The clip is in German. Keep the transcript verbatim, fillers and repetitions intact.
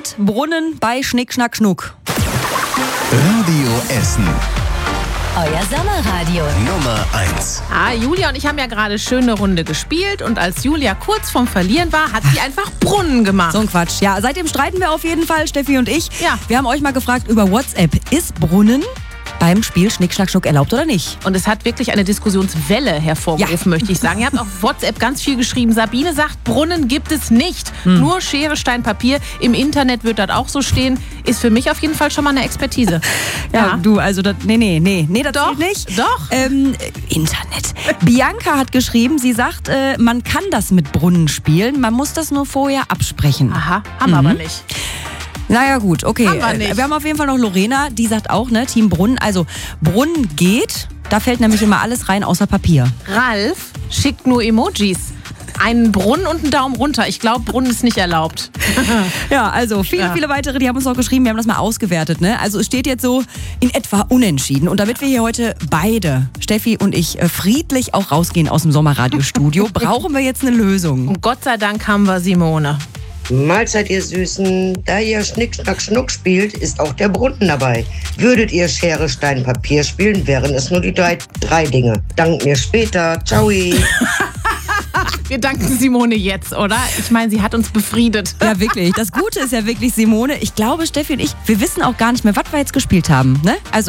mit Brunnen bei Schnick, Schnack, Schnuck. Radio Essen. Euer Sommerradio. Nummer eins. Ah, Julia und ich haben ja gerade schöne Runde gespielt und als Julia kurz vorm Verlieren war, hat sie einfach Brunnen gemacht. So ein Quatsch. Ja, seitdem streiten wir auf jeden Fall, Steffi und ich. Ja. Wir haben euch mal gefragt über WhatsApp. Ist Brunnen beim Spiel Schnick, Schnack, Schnuck erlaubt oder nicht? Und es hat wirklich eine Diskussionswelle hervorgerufen, ja. möchte ich sagen. Ihr habt auf WhatsApp ganz viel geschrieben. Sabine sagt, Brunnen gibt es nicht. Hm. Nur Schere, Stein, Papier. Im Internet wird das auch so stehen. Ist für mich auf jeden Fall schon mal eine Expertise. Ja, ja. du, also, das, nee, nee, nee. Nee, das doch geht nicht. Doch. Ähm, Internet. Bianca hat geschrieben, sie sagt, äh, man kann das mit Brunnen spielen, man muss das nur vorher absprechen. Aha, haben wir mhm. aber nicht. Naja gut, okay. Haben wir nicht. Wir haben auf jeden Fall noch Lorena, die sagt auch, ne, Team Brunnen. Also Brunnen geht, da fällt nämlich immer alles rein außer Papier. Ralf schickt nur Emojis. Einen Brunnen und einen Daumen runter. Ich glaube, Brunnen ist nicht erlaubt. Ja, also viele, ja. viele weitere, die haben uns noch geschrieben, wir haben das mal ausgewertet. Ne? Also es steht jetzt so in etwa unentschieden. Und damit wir hier heute beide, Steffi und ich, friedlich auch rausgehen aus dem Sommerradiostudio, brauchen wir jetzt eine Lösung. Und Gott sei Dank haben wir Simone. Mahlzeit, ihr Süßen. Da ihr Schnick, Schnack, Schnuck spielt, ist auch der Brunnen dabei. Würdet ihr Schere, Stein, Papier spielen, wären es nur die drei, drei Dinge. Dank mir später. Ciao. Wir danken Simone jetzt, oder? Ich meine, sie hat uns befriedet. Ja, wirklich. Das Gute ist ja wirklich, Simone, ich glaube, Steffi und ich, wir wissen auch gar nicht mehr, was wir jetzt gespielt haben. Ne? Also